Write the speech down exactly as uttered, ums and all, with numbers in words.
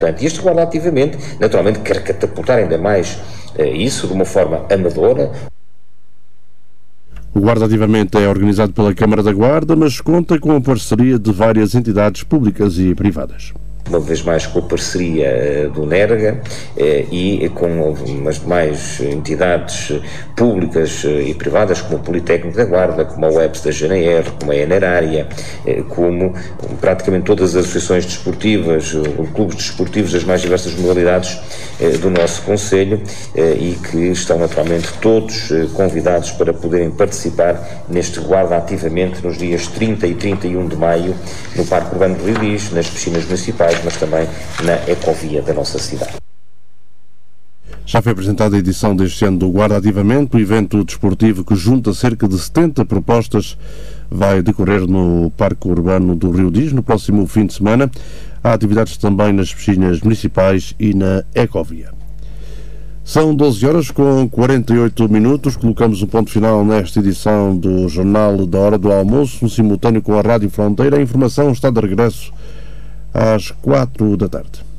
E este guarda ativamente, naturalmente, quer catapultar ainda mais uh, isso de uma forma amadora. O Guarda Ativamente é organizado pela Câmara da Guarda, mas conta com a parceria de várias entidades públicas e privadas. Uma vez mais com a parceria do NERGA e com as demais entidades públicas e privadas, como o Politécnico da Guarda, como a U E P S da G N R, como a Enerária, como praticamente todas as associações desportivas, os clubes desportivos das mais diversas modalidades do nosso Concelho, e que estão naturalmente todos convidados para poderem participar neste Guarda Ativamente nos dias trinta e trinta e um de maio, no Parque Urbano de Rilis, nas piscinas municipais, mas também na ecovia da nossa cidade. Já foi apresentada a edição deste ano do Guarda Ativamente, o evento desportivo que junta cerca de setenta propostas, vai decorrer no Parque Urbano do Rio Diz no próximo fim de semana. Há atividades também nas piscinas municipais e na ecovia. São doze horas com quarenta e oito minutos. Colocamos um ponto final nesta edição do Jornal da Hora do Almoço, no simultâneo com a Rádio Fronteira. A informação está de regresso às quatro da tarde.